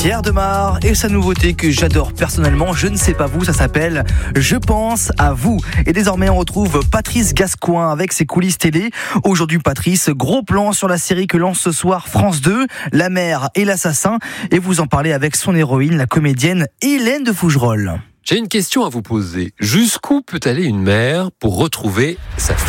Pierre Demar et sa nouveauté que j'adore personnellement, je ne sais pas vous, ça s'appelle Je pense à vous. Et désormais on retrouve Patrice Gascoin avec ses coulisses télé. Aujourd'hui Patrice, gros plan sur la série que lance ce soir France 2, La mère et l'assassin. Et vous en parlez avec son héroïne, la comédienne Hélène de Fougerolles. J'ai une question à vous poser. Jusqu'où peut aller une mère pour retrouver sa fille ?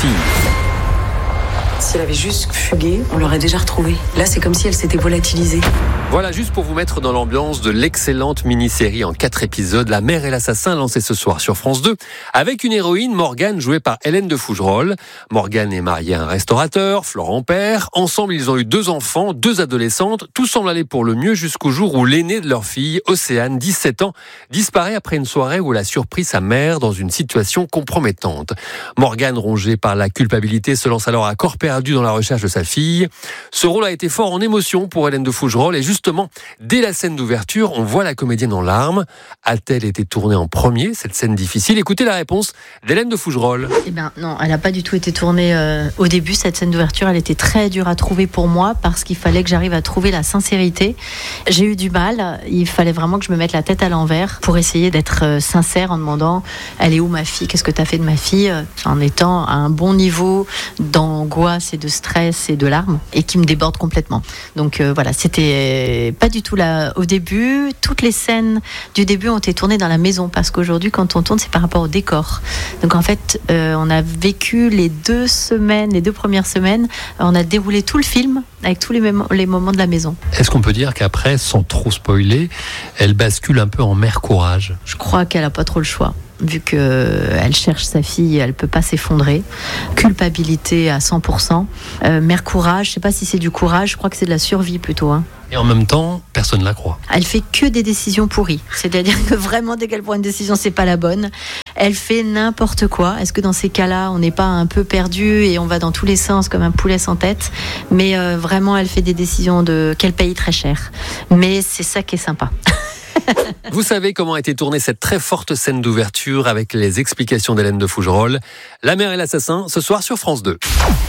Si elle avait juste fugué, on l'aurait déjà retrouvée. Là, c'est comme si elle s'était volatilisée. Voilà, juste pour vous mettre dans l'ambiance de l'excellente mini-série en 4 épisodes, La mère et l'assassin, lancée ce soir sur France 2, avec une héroïne, Morgane, jouée par Hélène de Fougerolles. Morgane est mariée à un restaurateur, Florent Père. Ensemble, ils ont eu 2 enfants, 2 adolescentes. Tout semble aller pour le mieux jusqu'au jour où l'aînée de leur fille, Océane, 17 ans, disparaît après une soirée où elle a surpris sa mère dans une situation compromettante. Morgane, rongée par la culpabilité, se lance alors à corps perdu dans la recherche de sa fille. Ce rôle a été fort en émotion pour Hélène de Fougerolles et justement, dès la scène d'ouverture, on voit la comédienne en larmes. A-t-elle été tournée en premier, cette scène difficile ? Écoutez la réponse d'Hélène de Fougerolles. Eh bien non, elle n'a pas du tout été tournée au début. Cette scène d'ouverture, elle était très dure à trouver pour moi parce qu'il fallait que j'arrive à trouver la sincérité. J'ai eu du mal, il fallait vraiment que je me mette la tête à l'envers pour essayer d'être sincère en demandant « Elle est où ma fille ? Qu'est-ce que tu as fait de ma fille ?» en étant à un bon niveau d'angoisse et de stress et de larmes et qui me déborde complètement. Donc voilà, c'était pas du tout là au début. Toutes les scènes du début ont été tournées dans la maison parce qu'aujourd'hui quand on tourne c'est par rapport au décor. Donc en fait on a vécu les 2 premières semaines, on a déroulé tout le film avec tous les moments de la maison. Est-ce qu'on peut dire qu'après, sans trop spoiler, elle bascule un peu en mère courage ? Je crois qu'elle a pas trop le choix. Vu qu'elle cherche sa fille, elle ne peut pas s'effondrer. Culpabilité à 100%. Mère courage, je ne sais pas si c'est du courage, je crois que c'est de la survie plutôt. Et en même temps, personne ne la croit. Elle fait que des décisions pourries. C'est-à-dire que vraiment, dès qu'elle prend une décision, c'est pas la bonne. Elle fait n'importe quoi. Est-ce que dans ces cas-là, on n'est pas un peu perdu et on va dans tous les sens comme un poulet sans tête ? Mais vraiment, elle fait des décisions qu'elle paye très cher. Mais c'est ça qui est sympa. Vous savez comment a été tournée cette très forte scène d'ouverture avec les explications d'Hélène de Fougerolles. La mère et l'assassin, ce soir sur France 2.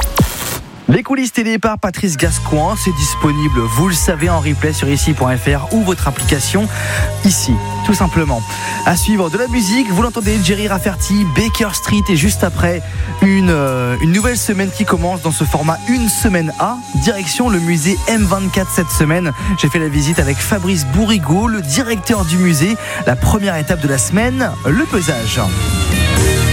Les coulisses télé par Patrice Gascoin, c'est disponible, vous le savez, en replay sur ici.fr ou votre application ici, tout simplement. À suivre de la musique, vous l'entendez, Jerry Rafferty, Baker Street et juste après, une nouvelle semaine qui commence dans ce format Une Semaine A, direction le musée M24 cette semaine. J'ai fait la visite avec Fabrice Bourrigaud, le directeur du musée. La première étape de la semaine, le pesage.